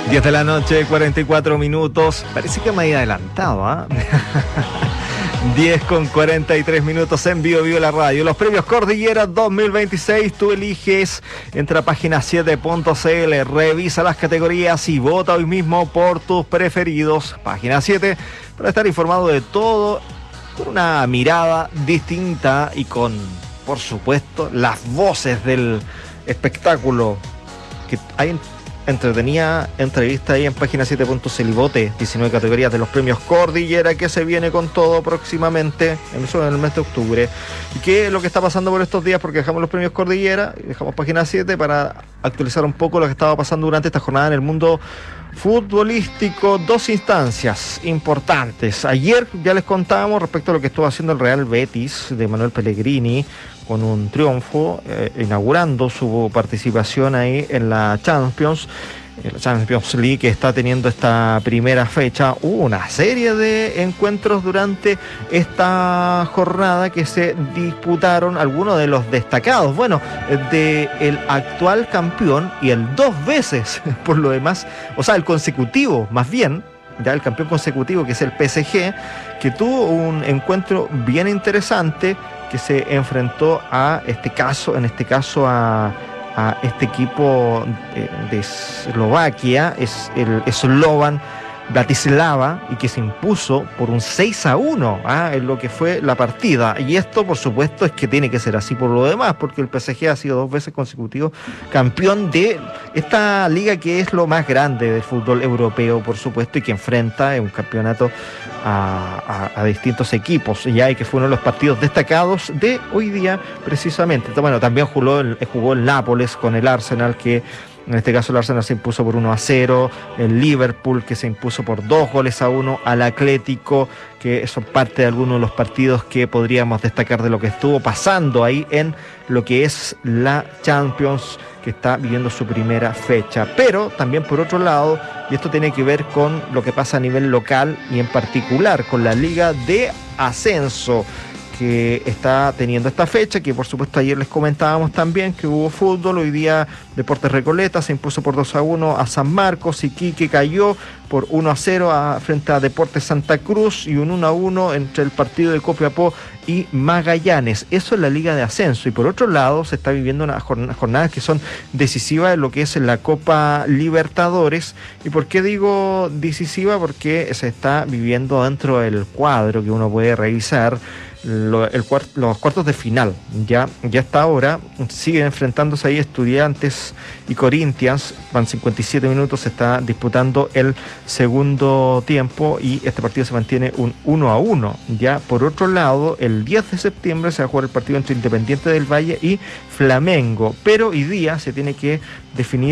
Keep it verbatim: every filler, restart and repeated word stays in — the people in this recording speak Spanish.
diez de la noche, cuarenta y cuatro minutos. Parece que me había adelantado, ¿ah? ¿eh? diez con cuarenta y tres minutos en Vivo Vivo la Radio. Los premios Cordillera dos mil veintiséis, tú eliges, entra a página siete punto c l, revisa las categorías y vota hoy mismo por tus preferidos. Página siete, para estar informado de todo, con una mirada distinta y con, por supuesto, las voces del espectáculo que hay en entretenida entrevista ahí en página siete punto c l y vote diecinueve categorías de los premios Cordillera, que se viene con todo próximamente, en eso en el mes de octubre. ¿Y qué es lo que está pasando por estos días? Porque dejamos los premios Cordillera y dejamos página siete para actualizar un poco lo que estaba pasando durante esta jornada en el mundo futbolístico. Dos instancias importantes. Ayer ya les contábamos respecto a lo que estuvo haciendo el Real Betis de Manuel Pellegrini, con un triunfo, eh, inaugurando su participación ahí en la Champions, en la Champions League, que está teniendo esta primera fecha. Hubo una serie de encuentros durante esta jornada que se disputaron algunos de los destacados, bueno, de el actual campeón y el dos veces, por lo demás, o sea, el consecutivo, más bien, ya el campeón consecutivo, que es el P S G, que tuvo un encuentro bien interesante, que se enfrentó a este caso, en este caso a, a este equipo de, de Eslovaquia, es el Slovan Bratislava, y que se impuso por un seis a uno ¿ah? en lo que fue la partida. Y esto, por supuesto, es que tiene que ser así por lo demás, porque el P S G ha sido dos veces consecutivo campeón de esta liga, que es lo más grande del fútbol europeo, por supuesto, y que enfrenta en un campeonato a, a, a distintos equipos, ya, y que fue uno de los partidos destacados de hoy día, precisamente. Bueno, también jugó el, jugó el Nápoles con el Arsenal, que en este caso el Arsenal se impuso por uno a cero, el Liverpool, que se impuso por dos goles a uno al Atlético, que son parte de algunos de los partidos que podríamos destacar de lo que estuvo pasando ahí en lo que es la Champions, que está viviendo su primera fecha. Pero también, por otro lado, y esto tiene que ver con lo que pasa a nivel local y en particular con la Liga de Ascenso, que está teniendo esta fecha, que por supuesto ayer les comentábamos también que hubo fútbol. Hoy día Deportes Recoleta se impuso por dos a uno a San Marcos, Iquique cayó por uno a cero a, frente a Deportes Santa Cruz, y un uno a uno entre el partido de Copiapó y Magallanes. Eso es la Liga de Ascenso. Y por otro lado se está viviendo unas jornadas que son decisivas en lo que es la Copa Libertadores. ¿Y por qué digo decisiva? Porque se está viviendo dentro del cuadro que uno puede revisar. Lo, el cuart, los cuartos de final, ya, ya hasta ahora siguen enfrentándose ahí Estudiantes y Corinthians. Van cincuenta y siete minutos, se está disputando el segundo tiempo y este partido se mantiene un uno a uno. Ya, por otro lado, el diez de septiembre se va a jugar el partido entre Independiente del Valle y Flamengo, pero hoy día se tiene que definir